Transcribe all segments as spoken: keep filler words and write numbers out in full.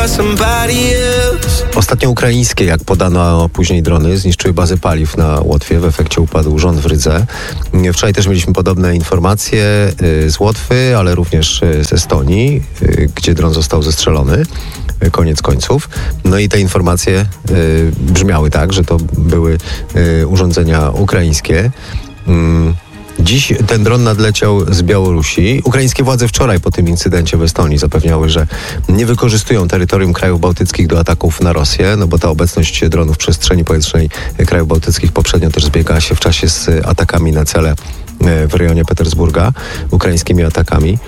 Ostatnio ukraińskie, jak podano później drony, zniszczyły bazę paliw na Łotwie. W efekcie upadł rząd w Rydze. Wczoraj też mieliśmy podobne informacje z Łotwy, ale również z Estonii, gdzie dron został zestrzelony. Koniec końców. No i te informacje y, brzmiały tak, że to były y, urządzenia ukraińskie. Mm. Dziś ten dron nadleciał z Białorusi. Ukraińskie władze wczoraj po tym incydencie w Estonii zapewniały, że nie wykorzystują terytorium krajów bałtyckich do ataków na Rosję, no bo ta obecność dronów w przestrzeni powietrznej krajów bałtyckich poprzednio też zbiegała się w czasie z atakami na cele w rejonie Petersburga, ukraińskimi atakami.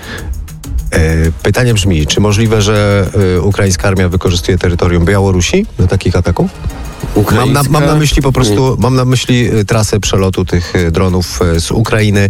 Pytanie brzmi, czy możliwe, że ukraińska armia wykorzystuje terytorium Białorusi do takich ataków? Mam na, mam na myśli po prostu, mam na myśli trasę przelotu tych dronów z Ukrainy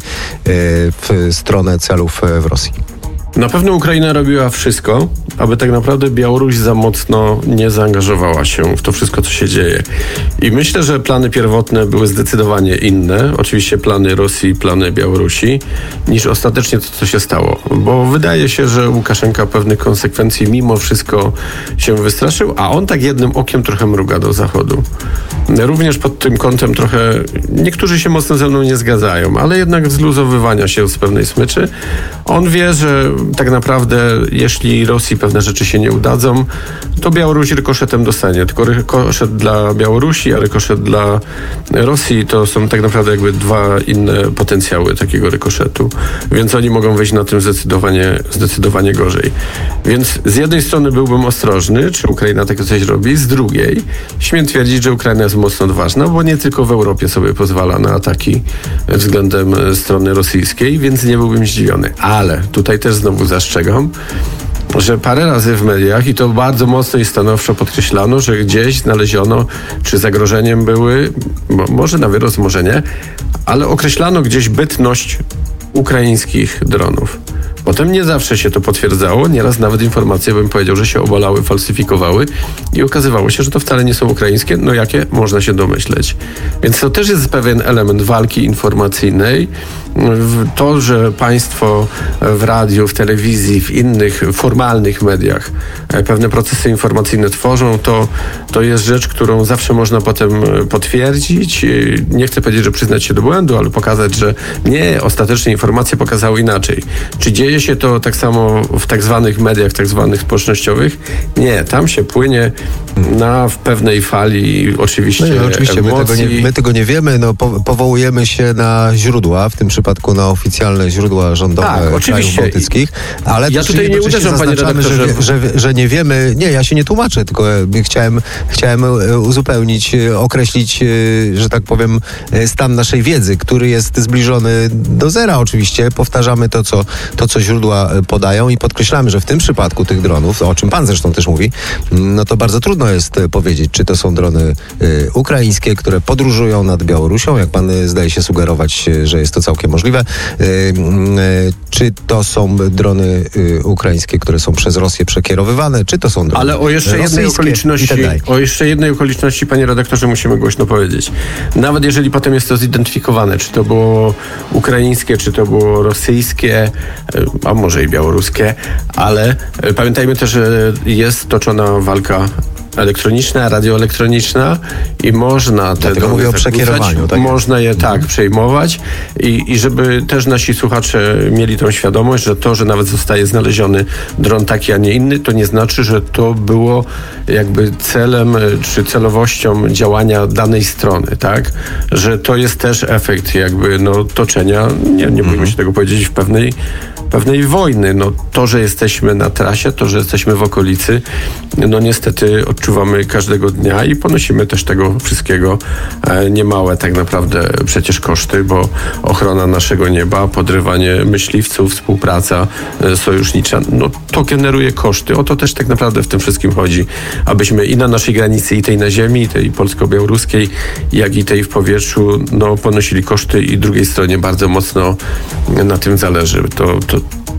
w stronę celów w Rosji. Na pewno Ukraina robiła wszystko, aby tak naprawdę Białoruś za mocno nie zaangażowała się w to wszystko, co się dzieje. I myślę, że plany pierwotne były zdecydowanie inne, oczywiście plany Rosji, plany Białorusi, niż ostatecznie to, co się stało. Bo wydaje się, że Łukaszenka pewnych konsekwencji mimo wszystko się wystraszył, a on tak jednym okiem trochę mruga do Zachodu. Również pod tym kątem trochę niektórzy się mocno ze mną nie zgadzają, ale jednak zluzowywania się z pewnej smyczy. On wie, że tak naprawdę jeśli Rosji pewne rzeczy się nie udadzą, to Białoruś rykoszetem dostanie. Tylko rykoszet dla Białorusi, a rykoszet dla Rosji to są tak naprawdę jakby dwa inne potencjały takiego rykoszetu. Więc oni mogą wyjść na tym zdecydowanie, zdecydowanie gorzej. Więc z jednej strony byłbym ostrożny, czy Ukraina takie coś robi, z drugiej śmiem twierdzić, że Ukraina jest mocno odważna, bo nie tylko w Europie sobie pozwala na ataki względem strony rosyjskiej, więc nie byłbym zdziwiony. Ale tutaj też znowu zastrzegam, że parę razy w mediach, i to bardzo mocno i stanowczo podkreślano, że gdzieś znaleziono, czy zagrożeniem były, może na wyrost, może nie, ale określano gdzieś bytność ukraińskich dronów. Potem nie zawsze się to potwierdzało, nieraz nawet informacje, bym powiedział, że się obalały, falsyfikowały i okazywało się, że to wcale nie są ukraińskie, no jakie można się domyśleć. Więc to też jest pewien element walki informacyjnej. To, że państwo w radiu, w telewizji, w innych formalnych mediach pewne procesy informacyjne tworzą, to, to jest rzecz, którą zawsze można potem potwierdzić. Nie chcę powiedzieć, że przyznać się do błędu, ale pokazać, że nie, ostatecznie informacje pokazały inaczej. Czy dzieje się to tak samo w tak zwanych mediach, tak zwanych społecznościowych? Nie, tam się płynie na w pewnej fali oczywiście no, oczywiście emocji. My tego nie, my tego nie wiemy, no, po, powołujemy się na źródła, w tym przypadku na oficjalne źródła rządowe tak, krajów bałtyckich, ale ja też tutaj nie uderzam, panie redaktorze, że, że, że nie wiemy, nie, ja się nie tłumaczę, tylko chciałem, chciałem uzupełnić, określić, że tak powiem, stan naszej wiedzy, który jest zbliżony do zera oczywiście. Powtarzamy to, co, to, co źródła podają i podkreślamy, że w tym przypadku tych dronów, o czym pan zresztą też mówi, no to bardzo trudno jest powiedzieć, czy to są drony y, ukraińskie, które podróżują nad Białorusią, jak pan y, zdaje się sugerować, y, że jest to całkiem możliwe, y, y, czy to są drony y, ukraińskie, które są przez Rosję przekierowywane, czy to są drony Ale o jeszcze jednej okoliczności, tak o jeszcze jednej okoliczności, panie redaktorze, musimy głośno powiedzieć. Nawet jeżeli potem jest to zidentyfikowane, czy to było ukraińskie, czy to było rosyjskie, a może i białoruskie, ale pamiętajmy też, że jest toczona walka elektroniczna, radioelektroniczna i można te Dlatego mówię o przekierowaniu. Tak? Można je tak przejmować i, i żeby też nasi słuchacze mieli tą świadomość, że to, że nawet zostaje znaleziony dron taki, a nie inny, to nie znaczy, że to było jakby celem czy celowością działania danej strony, tak? Że to jest też efekt jakby no, toczenia, nie, nie bójmy się tego powiedzieć, w pewnej pewnej wojny. No, to, że jesteśmy na trasie, to, że jesteśmy w okolicy, no niestety odczuwamy każdego dnia i ponosimy też tego wszystkiego e, niemałe tak naprawdę przecież koszty, bo ochrona naszego nieba, podrywanie myśliwców, współpraca e, sojusznicza, no to generuje koszty. O to też tak naprawdę w tym wszystkim chodzi, abyśmy i na naszej granicy, i tej na ziemi, i tej polsko-białoruskiej, jak i tej w powietrzu, no ponosili koszty i drugiej stronie bardzo mocno na tym zależy. To, to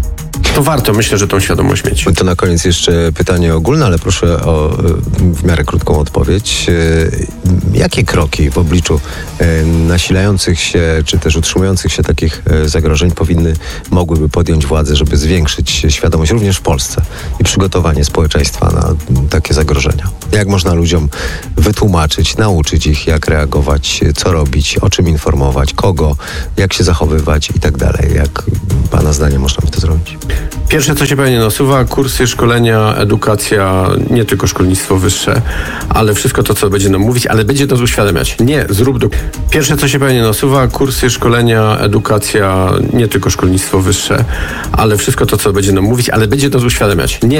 to warto, myślę, że tą świadomość mieć. To na koniec jeszcze pytanie ogólne, ale proszę o w miarę krótką odpowiedź. Jakie kroki w obliczu nasilających się, czy też utrzymujących się takich zagrożeń powinny, mogłyby podjąć władze, żeby zwiększyć świadomość również w Polsce i przygotowanie społeczeństwa na takie zagrożenia? Jak można ludziom wytłumaczyć, nauczyć ich, jak reagować, co robić, o czym informować, kogo, jak się zachowywać i tak dalej? Jak pana zdaniem można by to zrobić? Pierwsze, co się pewnie nasuwa, kursy, szkolenia, edukacja, nie tylko szkolnictwo wyższe, ale wszystko to, co będzie nam mówić, ale będzie nas uświadamiać. Nie, zrób do... Pierwsze, co się pewnie nasuwa, kursy, szkolenia, edukacja, nie tylko szkolnictwo wyższe, ale wszystko to, co będzie nam mówić, ale będzie nas uświadamiać. Nie,